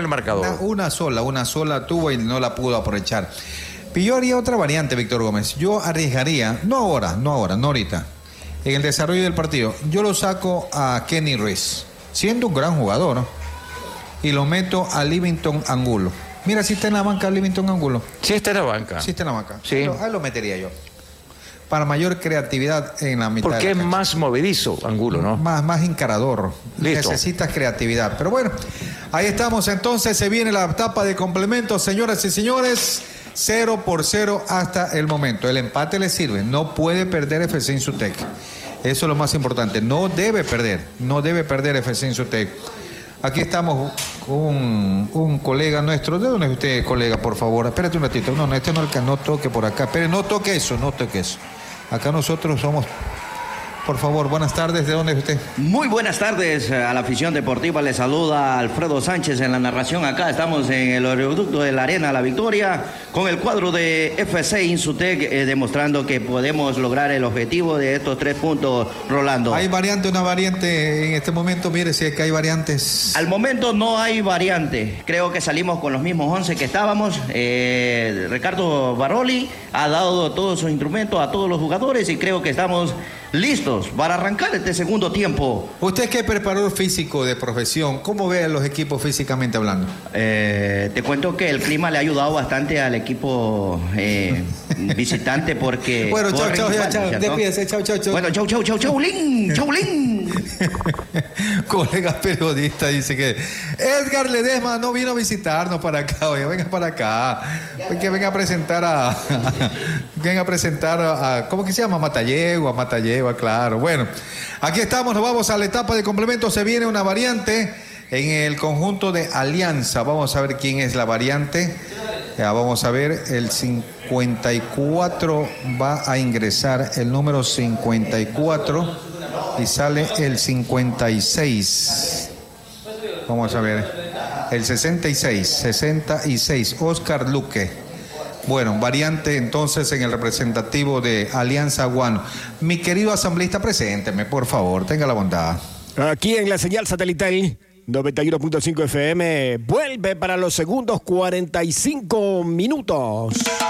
el marcador. Una sola tuvo y no la pudo aprovechar. Y yo haría otra variante, Víctor Gómez. Yo arriesgaría, no ahorita, en el desarrollo del partido. Yo lo saco a Kenny Ruiz, siendo un gran jugador, ¿no? Y lo meto a Livington Angulo. Mira, si está en la banca Livington Angulo. Sí está en la banca. Sí está en la banca. Sí. Ahí lo metería yo. Para mayor creatividad en la mitad. Porque es más movedizo, Angulo, ¿no? Más encarador. Listo. Necesitas creatividad. Pero bueno, ahí estamos entonces. Se viene la etapa de complementos, señoras y señores. 0-0 hasta el momento. El empate le sirve. No puede perder FC Insutec. Eso es lo más importante. No debe perder FC Insutec. Aquí estamos con un colega nuestro. ¿De dónde es usted, colega, por favor? Espérate un ratito. No toque por acá. Espere, no toque eso. Acá nosotros somos... Por favor, buenas tardes. ¿De dónde es usted? Muy buenas tardes a la afición deportiva. Le saluda Alfredo Sánchez en la narración. Acá estamos en el oleoducto de la Arena La Victoria con el cuadro de FC Insutec demostrando que podemos lograr el objetivo de estos 3 puntos, Rolando. ¿Hay una variante en este momento? Mire si es que hay variantes. Al momento no hay variante. Creo que salimos con los mismos 11 que estábamos. Ricardo Baroli ha dado todos sus instrumentos a todos los jugadores y creo que estamos listos para arrancar este segundo tiempo. Usted que es preparador físico de profesión, ¿cómo ve a los equipos físicamente hablando? Te cuento que el clima le ha ayudado bastante al equipo visitante porque... Bueno, chao, despídese, chao. Bueno, chaulín. Colega periodista dice que Edgar Ledesma no vino a visitarnos para acá, oye, venga para acá. Que venga a presentar a ¿cómo que se llama? Matallego, claro. Bueno, aquí estamos, nos vamos a la etapa de complementos. Se viene una variante en el conjunto de Alianza. Vamos a ver quién es la variante. Ya, vamos a ver, el 54 va a ingresar el número 54 y sale el 56. Vamos a ver, el 66, Oscar Luque. Bueno, variante entonces en el representativo de Alianza Guano. Mi querido asambleísta, presénteme, por favor, tenga la bondad. Aquí en la señal satelital 91.5 FM, vuelve para los segundos 45 minutos.